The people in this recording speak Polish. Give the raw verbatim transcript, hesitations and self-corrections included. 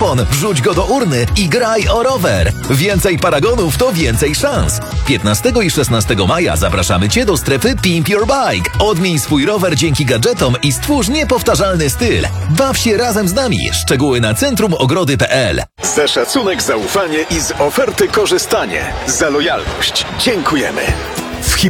telefon, wrzuć go do urny i graj o rower. Więcej paragonów to więcej szans. piętnastego i szesnastego maja zapraszamy Cię do strefy Pimp Your Bike. Odmień swój rower dzięki gadżetom i stwórz niepowtarzalny styl. Baw się razem z nami. Szczegóły na centrum ogrody kropka p l. Za szacunek, zaufanie i z oferty korzystanie. Za lojalność dziękujemy.